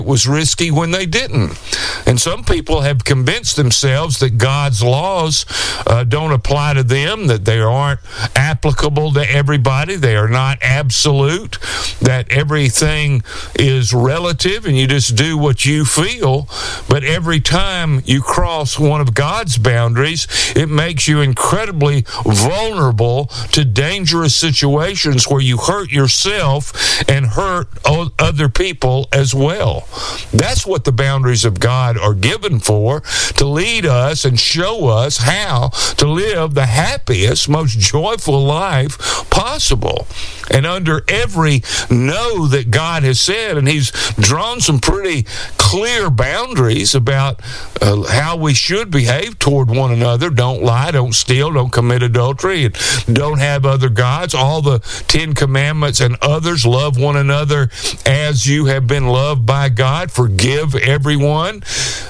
was risky when they didn't. And some people have convinced themselves that God's laws don't apply to them, that they aren't applicable to everybody, they are not absolute, that everything is relative and you just do what you feel. But every time you cross one of God's boundaries, it makes you incredibly vulnerable to dangerous situations where you hurt yourself and hurt other people as well. That's what the boundaries of God are given for, to lead us and show us how to live the happiest, most joyful life possible. And under every no that God has said, and he's drawn some pretty clear boundaries about how we should behave toward one another. Don't lie, don't steal, don't commit adultery, and don't have other gods. All the 10 Commandments and others. Love one another as you have been loved by God. Forgive everyone.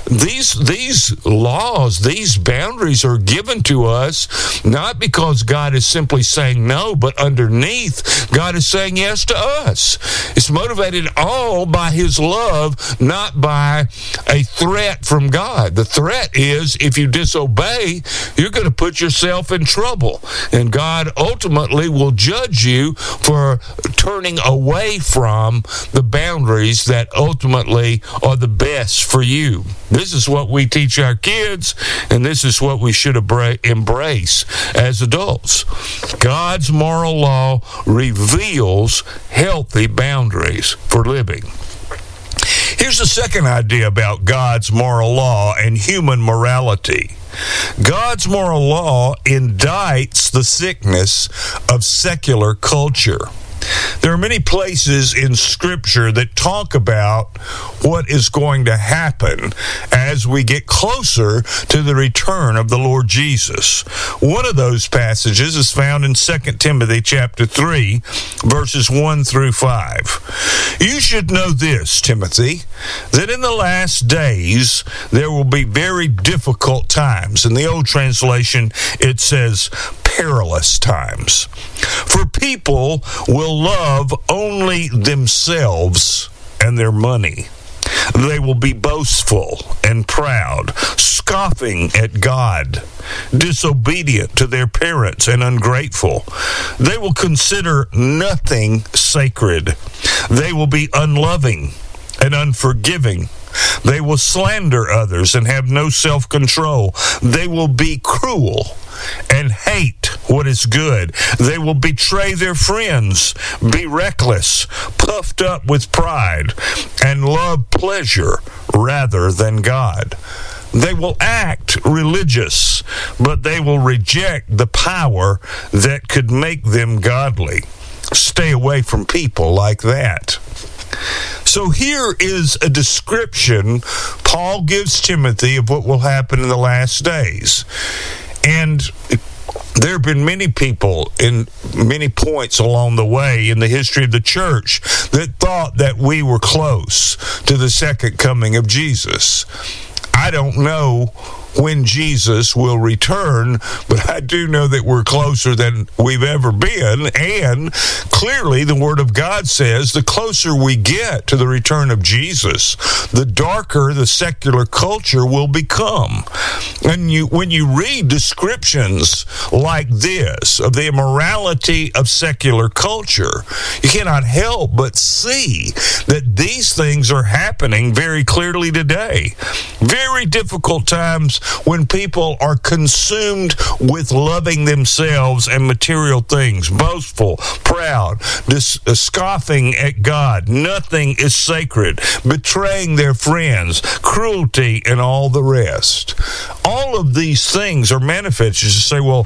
These laws, these boundaries are given to us not because God is simply saying no, but underneath, God is saying yes to us. It's motivated all by his love, not by a threat from God. The threat is, if you disobey, you're going to put yourself in trouble. And God ultimately will judge you for turning away from the boundaries that ultimately are the best for you. This is what we teach our kids, and this is what we should embrace as adults. God's moral law reveals healthy boundaries for living. Here's the second idea about God's moral law and human morality. God's moral law indicts the sickness of secular culture. There are many places in Scripture that talk about what is going to happen as we get closer to the return of the Lord Jesus. One of those passages is found in 2 Timothy chapter 3, verses 1 through 5. You should know this, Timothy, that in the last days there will be very difficult times. In the old translation, it says perilous times. For people will love only themselves and their money. They will be boastful and proud, scoffing at God, disobedient to their parents and ungrateful. They will consider nothing sacred. They will be unloving and unforgiving. They will slander others and have no self-control. They will be cruel and hate what is good. They will betray their friends, be reckless, puffed up with pride, and love pleasure rather than God. They will act religious, but they will reject the power that could make them godly. Stay away from people like that. So here is a description Paul gives Timothy of what will happen in the last days. And there have been many people in many points along the way in the history of the church that thought that we were close to the second coming of Jesus. I don't know when Jesus will return, but I do know that we're closer than we've ever been, and clearly the Word of God says the closer we get to the return of Jesus, the darker the secular culture will become. And when you read descriptions like this of the immorality of secular culture, you cannot help but see that these things are happening very clearly today. Very difficult times when people are consumed with loving themselves and material things, boastful, proud, scoffing at God, nothing is sacred, betraying their friends, cruelty, and all the rest. All of these things are manifested. You say, well,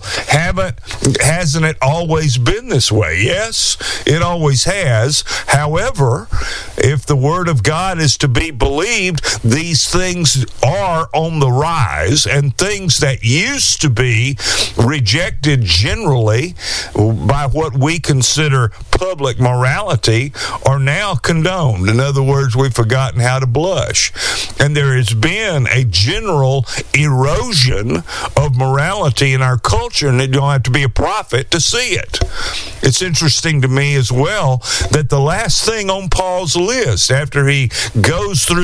hasn't it always been this way? Yes, it always has. However, if the Word of God is to be believed, these things are on the rise. rise, and things that used to be rejected generally by what we consider public morality are now condoned. In other words, we've forgotten how to blush. And there has been a general erosion of morality in our culture, and you don't have to be a prophet to see it. It's interesting to me as well that the last thing on Paul's list after he goes through